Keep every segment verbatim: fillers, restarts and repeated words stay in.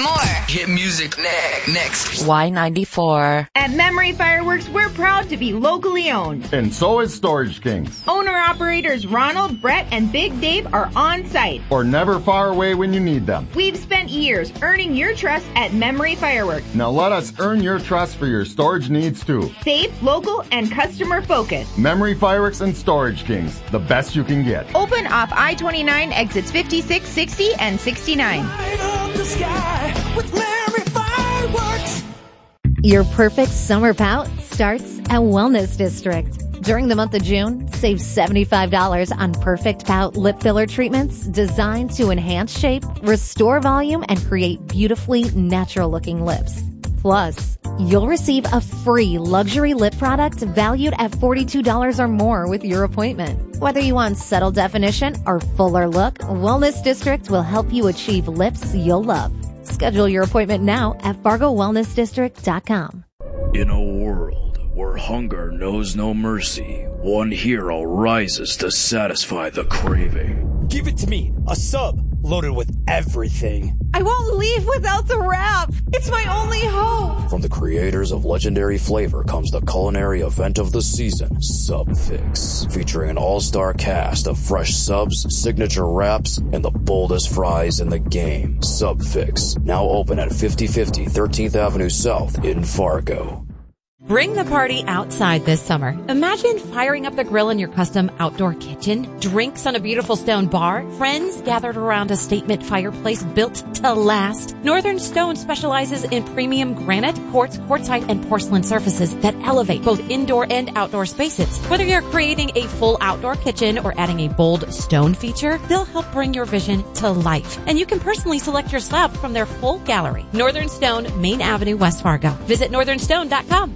More hit music ne- next. Y ninety-four. At Memory Fireworks, we're proud to be locally owned. And so is Storage Kings. Owner-operators Ronald, Brett, and Big Dave are on site. Or never far away when you need them. We've spent years earning your trust at Memory Fireworks. Now let us earn your trust for your storage needs too. Safe, local, and customer-focused. Memory Fireworks and Storage Kings, the best you can get. Open off I twenty-nine, exits fifty-six, sixty, and sixty-nine. Light up the sky with Memory Fireworks. Your perfect summer pout starts at Wellness District. During the month of June, save seventy-five dollars on Perfect Pout lip filler treatments designed to enhance shape, restore volume, and create beautifully natural-looking lips. Plus, you'll receive a free luxury lip product valued at forty-two dollars or more with your appointment. Whether you want subtle definition or fuller look, Wellness District will help you achieve lips you'll love. Schedule your appointment now at fargo wellness district dot com. In a world where hunger knows no mercy, one hero rises to satisfy the craving. Give it to me, a sub loaded with everything. I won't leave without the wrap. It's my only hope. From the creators of legendary flavor comes the culinary event of the season, Sub Fix, featuring an all-star cast of fresh subs, signature wraps, and the boldest fries in the game. Sub Fix, now open at fifty fifty thirteenth Avenue South in Fargo. Bring the party outside this summer. Imagine firing up the grill in your custom outdoor kitchen, drinks on a beautiful stone bar, friends gathered around a statement fireplace built to last. Northern Stone specializes in premium granite, quartz, quartzite, and porcelain surfaces that elevate both indoor and outdoor spaces. Whether you're creating a full outdoor kitchen or adding a bold stone feature, they'll help bring your vision to life. And you can personally select your slab from their full gallery. Northern Stone, Main Avenue, West Fargo. Visit northern stone dot com.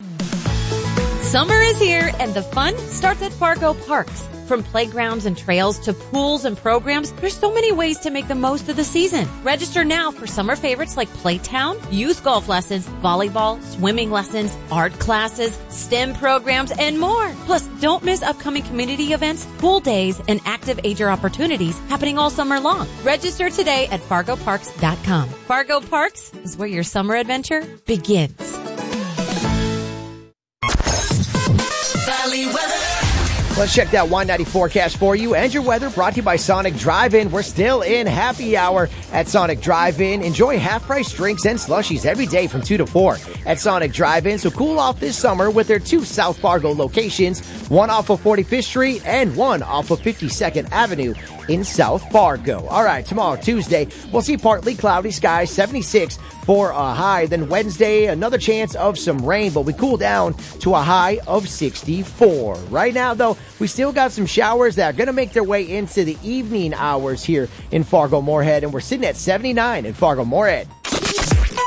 Summer is here, and the fun starts at Fargo Parks. From playgrounds and trails to pools and programs, there's so many ways to make the most of the season. Register now for summer favorites like Playtown, youth golf lessons, volleyball, swimming lessons, art classes, STEM programs, and more. Plus, don't miss upcoming community events, pool days, and active ager opportunities happening all summer long. Register today at fargo parks dot com. Fargo Parks is where your summer adventure begins. Valley weather. Let's check that Y ninety forecast for you and your weather brought to you by Sonic Drive-In. We're still in happy hour at Sonic Drive-In. Enjoy half-price drinks and slushies every day from two to four at Sonic Drive-In. So cool off this summer with their two South Fargo locations, one off of forty-fifth Street and one off of fifty-second Avenue in South Fargo. All right, tomorrow, Tuesday, we'll see partly cloudy skies, seventy-six for a high. Then Wednesday, another chance of some rain, but we cool down to a high of sixty-four. Right now, though, we still got some showers that are going to make their way into the evening hours here in Fargo-Moorhead, and we're sitting at seventy-nine in Fargo-Moorhead.